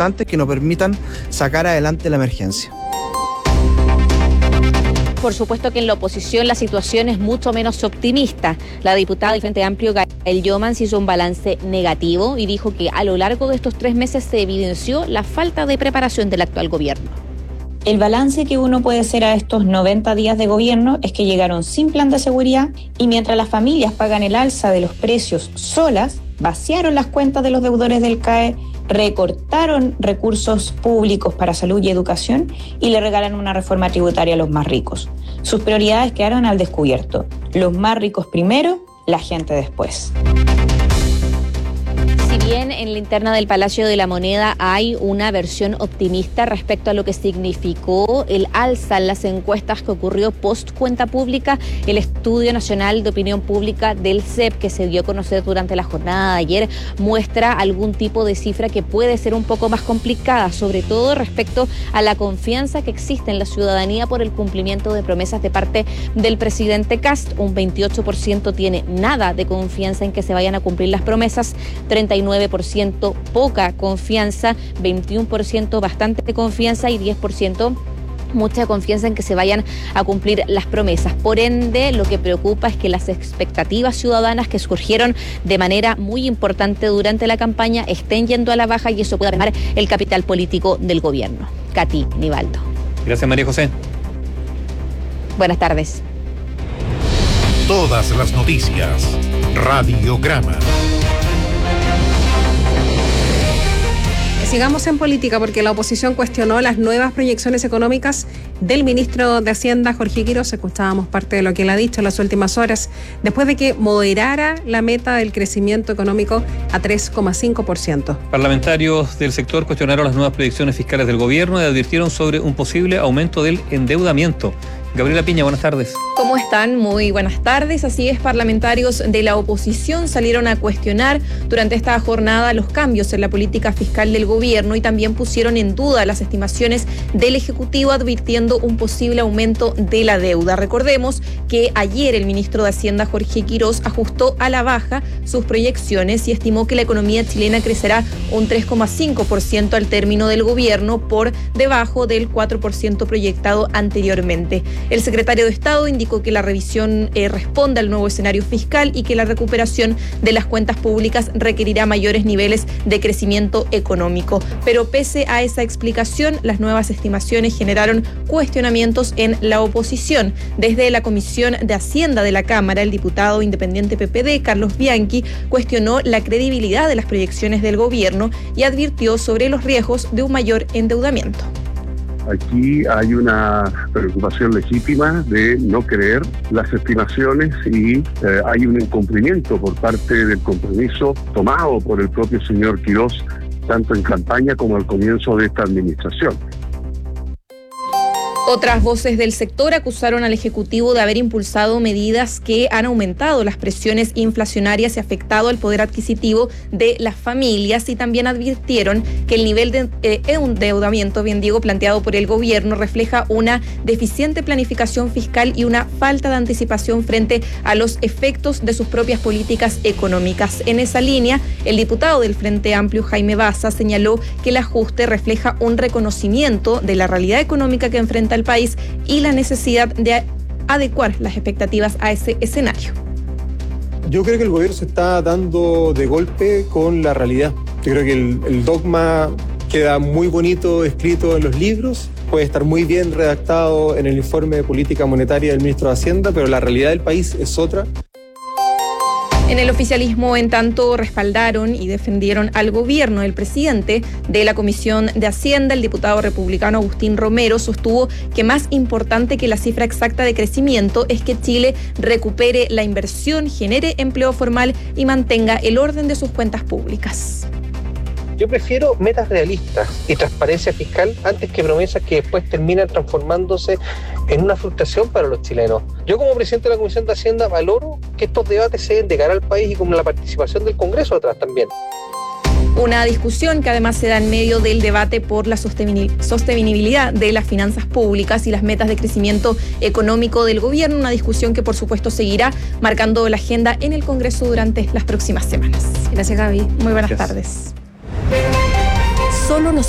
importantes que nos permitan sacar adelante la emergencia. Por supuesto que en la oposición la situación es mucho menos optimista. La diputada del Frente Amplio, Gael Jomans, hizo un balance negativo y dijo que a lo largo de estos 3 meses se evidenció la falta de preparación del actual gobierno. El balance que uno puede hacer a estos 90 días de gobierno es que llegaron sin plan de seguridad y mientras las familias pagan el alza de los precios solas, vaciaron las cuentas de los deudores del CAE, recortaron recursos públicos para salud y educación y le regalan una reforma tributaria a los más ricos. Sus prioridades quedaron al descubierto. Los más ricos primero, la gente después. Si bien en la interna del Palacio de la Moneda hay una versión optimista respecto a lo que significó el alza en las encuestas que ocurrió post cuenta pública, el Estudio Nacional de Opinión Pública del CEP, que se dio a conocer durante la jornada de ayer, muestra algún tipo de cifra que puede ser un poco más complicada, sobre todo respecto a la confianza que existe en la ciudadanía por el cumplimiento de promesas de parte del presidente Kast. Un 28% tiene nada de confianza en que se vayan a cumplir las promesas, 39% poca confianza, 21% bastante confianza y 10% mucha confianza en que se vayan a cumplir las promesas. Por ende, lo que preocupa es que las expectativas ciudadanas que surgieron de manera muy importante durante la campaña estén yendo a la baja y eso puede armar el capital político del gobierno. Katy Nivaldo. Gracias, María José. Buenas tardes. Todas las noticias. Radiograma. Sigamos en política porque la oposición cuestionó las nuevas proyecciones económicas del ministro de Hacienda, Jorge Quiroz. Escuchábamos parte de lo que él ha dicho en las últimas horas, después de que moderara la meta del crecimiento económico a 3,5%. Parlamentarios del sector cuestionaron las nuevas proyecciones fiscales del gobierno y advirtieron sobre un posible aumento del endeudamiento. Gabriela Piña, buenas tardes. ¿Cómo están? Muy buenas tardes. Así es, parlamentarios de la oposición salieron a cuestionar durante esta jornada los cambios en la política fiscal del gobierno y también pusieron en duda las estimaciones del Ejecutivo, advirtiendo un posible aumento de la deuda. Recordemos que ayer el ministro de Hacienda, Jorge Quiroz, ajustó a la baja sus proyecciones y estimó que la economía chilena crecerá un 3,5% al término del gobierno, por debajo del 4% proyectado anteriormente. El secretario de Estado indicó que la revisión responde al nuevo escenario fiscal y que la recuperación de las cuentas públicas requerirá mayores niveles de crecimiento económico. Pero pese a esa explicación, las nuevas estimaciones generaron cuestionamientos en la oposición. Desde la Comisión de Hacienda de la Cámara, el diputado independiente PPD, Carlos Bianchi, cuestionó la credibilidad de las proyecciones del gobierno y advirtió sobre los riesgos de un mayor endeudamiento. Aquí hay una preocupación legítima de no creer las estimaciones y hay un incumplimiento por parte del compromiso tomado por el propio señor Quiroz, tanto en campaña como al comienzo de esta administración. Otras voces del sector acusaron al Ejecutivo de haber impulsado medidas que han aumentado las presiones inflacionarias y afectado el poder adquisitivo de las familias, y también advirtieron que el nivel de endeudamiento, bien digo, planteado por el gobierno refleja una deficiente planificación fiscal y una falta de anticipación frente a los efectos de sus propias políticas económicas. En esa línea, el diputado del Frente Amplio, Jaime Baza, señaló que el ajuste refleja un reconocimiento de la realidad económica que enfrenta el país y la necesidad de adecuar las expectativas a ese escenario. Yo creo que el gobierno se está dando de golpe con la realidad. Yo creo que el dogma queda muy bonito escrito en los libros, puede estar muy bien redactado en el informe de política monetaria del ministro de Hacienda, pero la realidad del país es otra. En el oficialismo, en tanto, respaldaron y defendieron al gobierno. El presidente de la Comisión de Hacienda, el diputado republicano Agustín Romero, sostuvo que más importante que la cifra exacta de crecimiento es que Chile recupere la inversión, genere empleo formal y mantenga el orden de sus cuentas públicas. Yo prefiero metas realistas y transparencia fiscal antes que promesas que después terminan transformándose en una frustración para los chilenos. Yo, como presidente de la Comisión de Hacienda, valoro que estos debates se den de cara al país y con la participación del Congreso atrás también. Una discusión que además se da en medio del debate por la sostenibilidad de las finanzas públicas y las metas de crecimiento económico del gobierno, una discusión que por supuesto seguirá marcando la agenda en el Congreso durante las próximas semanas. Gracias, Gaby. Muy buenas tardes. Solo nos